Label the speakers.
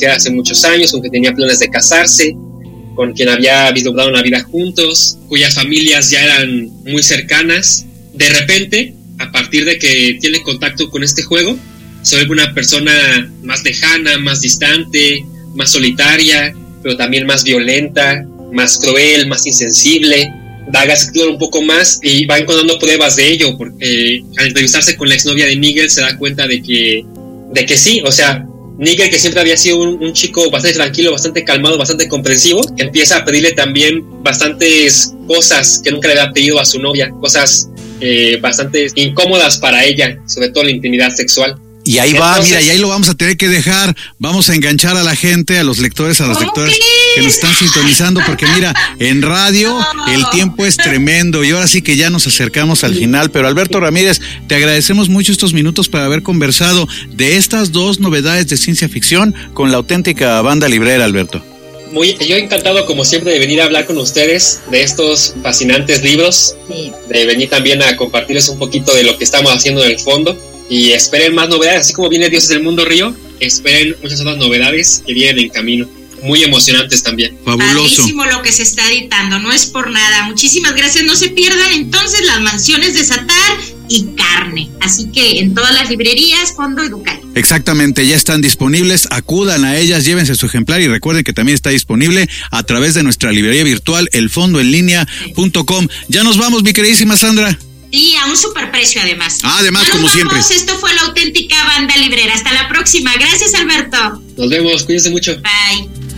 Speaker 1: hace muchos años, con quien tenía planes de casarse, con quien había vislumbrado una vida juntos, cuyas familias ya eran muy cercanas. De repente, a partir de que tiene contacto con este juego, se vuelve una persona más lejana, más distante, más solitaria, pero también más violenta, más cruel, más insensible. Daga se explora un poco más y va encontrando pruebas de ello, porque al entrevistarse con la exnovia de Nigel se da cuenta de que sí, o sea, Nigel, que siempre había sido un chico bastante tranquilo, bastante calmado, bastante comprensivo, empieza a pedirle también bastantes cosas que nunca le había pedido a su novia, cosas bastante incómodas para ella, sobre todo la intimidad sexual.
Speaker 2: Y ahí va, mira, y ahí lo vamos a tener que dejar. Vamos a enganchar a la gente, a los lectores, a las lectoras que nos están sintonizando, porque mira, en radio el tiempo es tremendo y ahora sí que ya nos acercamos al final. Pero Alberto Ramírez, te agradecemos mucho estos minutos para haber conversado de estas dos novedades de ciencia ficción con la auténtica banda librera, Alberto.
Speaker 1: Yo encantado, como siempre, de venir a hablar con ustedes de estos fascinantes libros, de venir también a compartirles un poquito de lo que estamos haciendo en el fondo. Y esperen más novedades, así como viene Dioses del Mundo Río, esperen muchas otras novedades que vienen en camino, muy emocionantes también.
Speaker 3: Fabuloso. Padrísimo lo que se está editando, no es por nada. Muchísimas gracias, no se pierdan entonces Las Mansiones de Satar y Carne, así que en todas las librerías, Fondo Educal.
Speaker 2: Exactamente, ya están disponibles, acudan a ellas, llévense su ejemplar y recuerden que también está disponible a través de nuestra librería virtual, elfondoenlinea.com. Ya nos vamos, mi queridísima Sandra.
Speaker 3: Y a un superprecio además.
Speaker 2: Además, como siempre.
Speaker 3: Esto fue la auténtica banda librera. Hasta la próxima. Gracias, Alberto.
Speaker 1: Nos vemos, cuídense mucho.
Speaker 3: Bye.